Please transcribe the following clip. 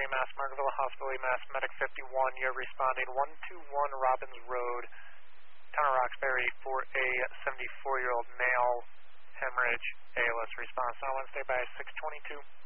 Mass, Margaretville Hospital, Mass, Medic 51. You're responding 121 Robbins Road, Town of Roxbury for a 74-year-old male hemorrhage ALS response. On Wednesday by 622.